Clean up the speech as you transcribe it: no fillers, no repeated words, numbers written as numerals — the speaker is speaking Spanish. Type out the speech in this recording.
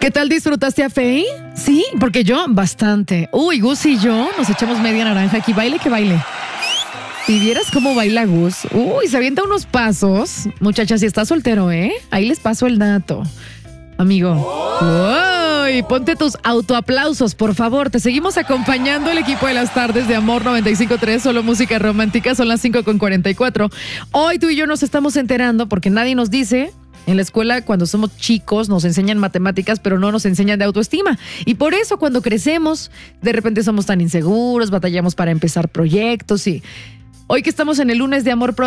¿Qué tal disfrutaste a Faye? Sí, porque yo bastante. Uy, Gus y yo nos echamos media naranja aquí. Baile que baile. Si vieras cómo baila Gus. Uy, se avienta unos pasos. Muchachas, si estás soltero, ahí les paso el dato. Amigo. Uy, ponte tus autoaplausos, por favor. Te seguimos acompañando el equipo de las tardes de Amor 95.3, solo música romántica. Son las 5:44. Hoy tú y yo nos estamos enterando porque nadie nos dice. En la escuela, cuando somos chicos, nos enseñan matemáticas, pero no nos enseñan de autoestima. Y por eso, cuando crecemos, de repente somos tan inseguros, batallamos para empezar proyectos. Y hoy que estamos en el lunes de Amor